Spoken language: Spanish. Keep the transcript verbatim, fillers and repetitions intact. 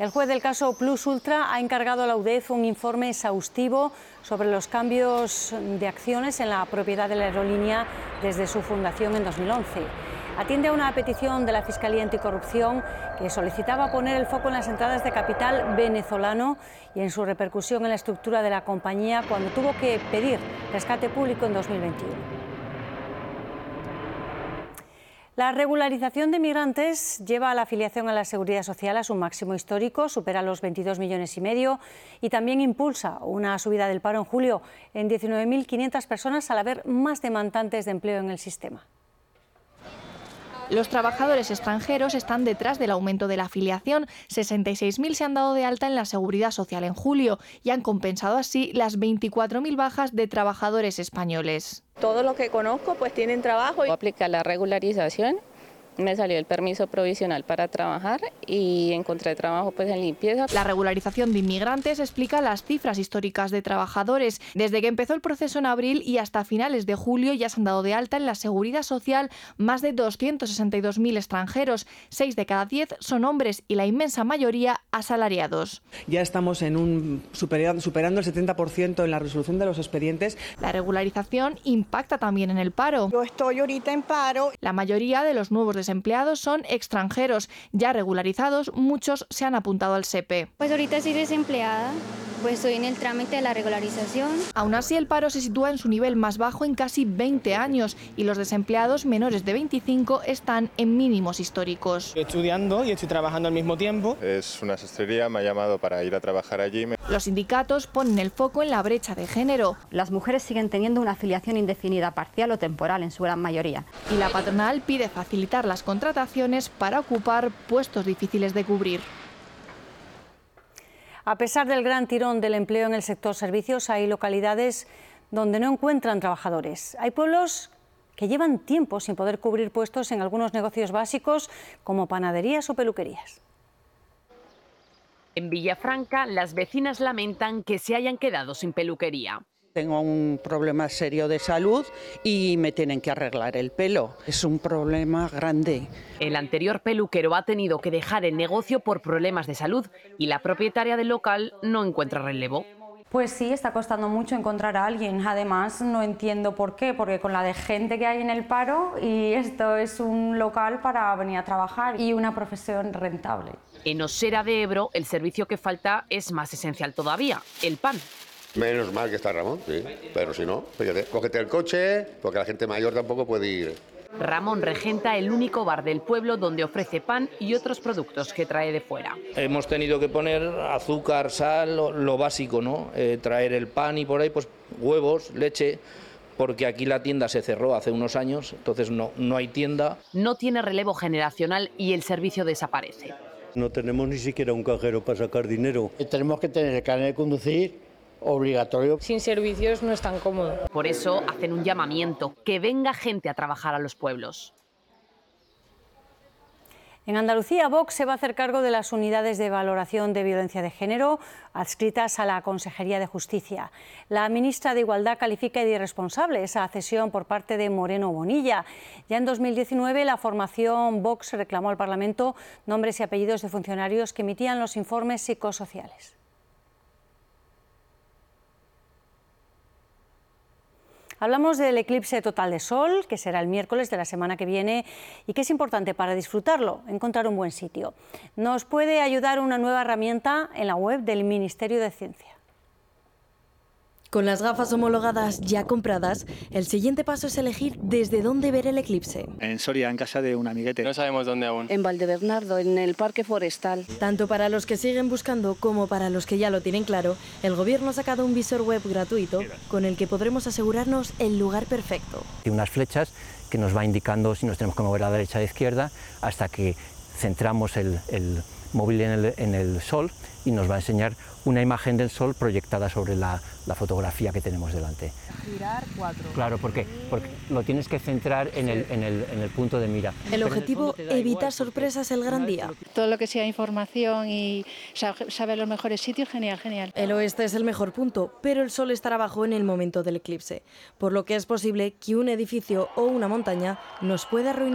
El juez del caso Plus Ultra ha encargado a la U D E F un informe exhaustivo sobre los cambios de acciones en la propiedad de la aerolínea desde su fundación en dos mil once. Atiende a una petición de la Fiscalía Anticorrupción que solicitaba poner el foco en las entradas de capital venezolano y en su repercusión en la estructura de la compañía cuando tuvo que pedir rescate público en dos mil veintiuno. La regularización de migrantes lleva a la afiliación a la Seguridad Social a su máximo histórico, supera los veintidós millones y medio, y también impulsa una subida del paro en julio en diecinueve mil quinientas personas al haber más demandantes de empleo en el sistema. Los trabajadores extranjeros están detrás del aumento de la afiliación. sesenta y seis mil se han dado de alta en la Seguridad Social en julio y han compensado así las veinticuatro mil bajas de trabajadores españoles. Todos los que conozco pues tienen trabajo. Aplica la regularización, me salió el permiso provisional para trabajar y encontré trabajo pues en limpieza. La regularización de inmigrantes explica las cifras históricas de trabajadores. Desde que empezó el proceso en abril y hasta finales de julio ya se han dado de alta en la Seguridad Social más de doscientos sesenta y dos mil extranjeros. Seis de cada diez son hombres y la inmensa mayoría asalariados. Ya estamos en un superando el setenta por ciento en la resolución de los expedientes. La regularización impacta también en el paro. Yo estoy ahorita en paro. La mayoría de los nuevos desempleados son extranjeros. Ya regularizados, muchos se han apuntado al S E P E. Pues ahorita soy desempleada, pues estoy en el trámite de la regularización. Aún así, el paro se sitúa en su nivel más bajo en casi veinte años y los desempleados menores de veinticinco están en mínimos históricos. Estoy estudiando y estoy trabajando al mismo tiempo. Es una sastrería, me ha llamado para ir a trabajar allí. Los sindicatos ponen el foco en la brecha de género. Las mujeres siguen teniendo una afiliación indefinida, parcial o temporal en su gran mayoría. Y la patronal pide facilitar las contrataciones para ocupar puestos difíciles de cubrir. A pesar del gran tirón del empleo en el sector servicios, hay localidades donde no encuentran trabajadores. Hay pueblos que llevan tiempo sin poder cubrir puestos en algunos negocios básicos como panaderías o peluquerías. En Villafranca, las vecinas lamentan que se hayan quedado sin peluquería. Tengo un problema serio de salud y me tienen que arreglar el pelo. Es un problema grande. El anterior peluquero ha tenido que dejar el negocio por problemas de salud y la propietaria del local no encuentra relevo. Pues sí, está costando mucho encontrar a alguien. Además, no entiendo por qué, porque con la de gente que hay en el paro, y esto es un local para venir a trabajar y una profesión rentable. En Osera de Ebro, el servicio que falta es más esencial todavía, el pan. Menos mal que está Ramón, sí, pero si no, fíjate, cógete el coche, porque la gente mayor tampoco puede ir. Ramón regenta el único bar del pueblo donde ofrece pan y otros productos que trae de fuera. Hemos tenido que poner azúcar, sal, lo, lo básico, ¿no? Eh, traer el pan y por ahí pues huevos, leche, porque aquí la tienda se cerró hace unos años, entonces no, no hay tienda. No tiene relevo generacional y el servicio desaparece. No tenemos ni siquiera un cajero para sacar dinero. Tenemos que tener el carnet de conducir obligatorio. Sin servicios no es tan cómodo. Por eso hacen un llamamiento, que venga gente a trabajar a los pueblos. En Andalucía, Vox se va a hacer cargo de las unidades de valoración de violencia de género adscritas a la Consejería de Justicia. La ministra de Igualdad califica de irresponsable esa cesión por parte de Moreno Bonilla. Ya en dos mil diecinueve, la formación Vox reclamó al Parlamento nombres y apellidos de funcionarios que emitían los informes psicosociales. Hablamos del eclipse total de sol, que será el miércoles de la semana que viene y que es importante para disfrutarlo, encontrar un buen sitio. Nos puede ayudar una nueva herramienta en la web del Ministerio de Ciencia. Con las gafas homologadas ya compradas, el siguiente paso es elegir desde dónde ver el eclipse. En Soria, en casa de un amiguete. No sabemos dónde aún. En Valdebernardo, en el Parque Forestal. Tanto para los que siguen buscando como para los que ya lo tienen claro, el Gobierno ha sacado un visor web gratuito con el que podremos asegurarnos el lugar perfecto. Tiene unas flechas que nos va indicando si nos tenemos que mover a la derecha o a la izquierda hasta que centramos el, el móvil en el, en el sol y nos va a enseñar una imagen del sol proyectada sobre la, la fotografía que tenemos delante. Girar cuatro. Claro, ¿por qué? Porque lo tienes que centrar en el, en el, en el punto de mira. El objetivo, evitar sorpresas el gran día. Todo lo que sea información y saber los mejores sitios, genial, genial. El oeste es el mejor punto, pero el sol estará abajo en el momento del eclipse, por lo que es posible que un edificio o una montaña nos pueda arruinar.